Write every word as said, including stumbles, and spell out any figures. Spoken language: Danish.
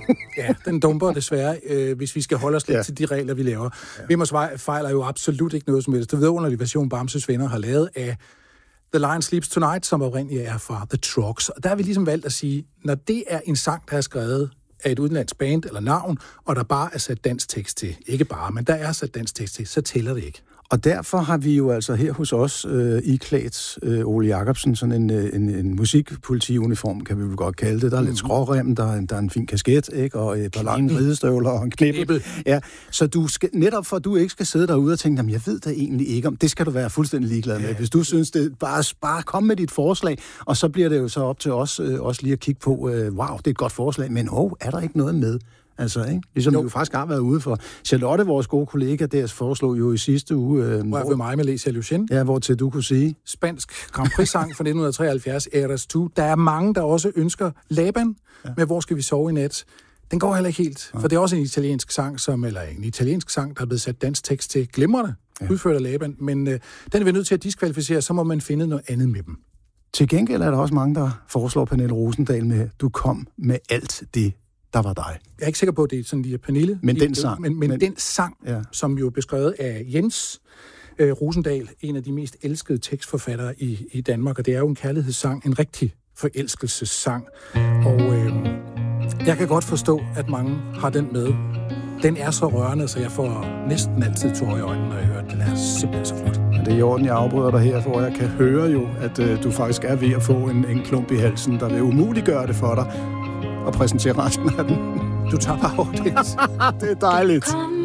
Ja, den dumper desværre, øh, hvis vi skal holde os lidt ja. til de regler, vi laver. Ja. Vimmers Vej fejler jo absolut ikke noget som helst. Det vidunderlige version, Bamses Venner har lavet af The Lion Sleeps Tonight, som oprindeligt er fra The Trucks. Og der har vi ligesom valgt at sige, når det er en sang, der er skrevet af et udenlandsk band eller navn, og der bare er sat dansk tekst til, ikke bare, men der er sat dansk tekst til, så tæller det ikke. Og derfor har vi jo altså her hos os øh, iklædt øh, Ole Jacobsen sådan en, en, en musikpolitiuniform, kan vi vel godt kalde det. Der er lidt skrårem, der er, der er en fin kasket, ikke? Og et par lange ridestøvler og en knibbel. Ja, så du skal, netop for at du ikke skal sidde derude og tænke, jamen jeg ved da egentlig ikke om, det skal du være fuldstændig ligeglad med. Hvis du synes, det bare, bare kom med dit forslag, og så bliver det jo så op til os, øh, også lige at kigge på, øh, wow, det er et godt forslag, men åh, oh, er der ikke noget med? Altså, ikke? Ligesom jo. Vi jo faktisk har været ude for. Charlotte, vores gode kollega, der foreslog jo i sidste uge... Øh, hvor ved mig med Lecia Lucien. Ja, hvor til du kunne sige... Spansk Grand Prix-sang fra nitten treoghalvfjerds, Eras to. Der er mange, der også ønsker Laban ja. med Hvor skal vi sove i nat? Den går heller ikke helt, ja. for det er også en italiensk sang, som, eller en italiensk sang, der er blevet sat dansk tekst til glimrende, ja. udført af Laban, men øh, den er vi nødt til at diskvalificere, så må man finde noget andet med dem. Til gengæld er der også mange, der foreslår Pernille Rosendahl med Du kom med alt det, der var dig. Jeg er ikke sikker på, at det er sådan lige Pernille. Men den sang. Men, men, men den sang, ja. som jo er beskrevet af Jens øh, Rosendahl, en af de mest elskede tekstforfattere i, i Danmark, og det er jo en kærlighedssang, en rigtig forelskelsessang. Og øh, jeg kan godt forstå, at mange har den med. Den er så rørende, så jeg får næsten altid tårer i øjnene, når jeg hører den. Den er simpelthen så flot. Det er i orden, jeg afbryder dig her, for jeg kan høre jo, at øh, du faktisk er ved at få en, en klump i halsen, der vil umuliggøre det for dig og præsentere resten af den. Du tager bare over det. Det er dejligt.